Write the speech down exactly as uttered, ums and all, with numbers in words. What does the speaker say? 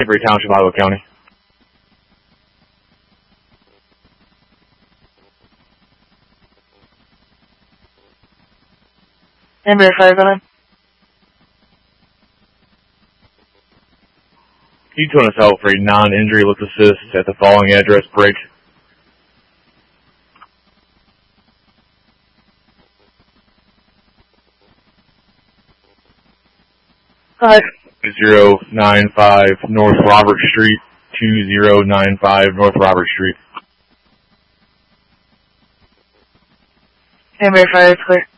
Hickory Township, Iowa County. And verify that. You tune us out for a non-injury lift assist at the following address break. Alright. zero nine five North Robert Street, two zero nine five North Robert Street. And verify it's clear.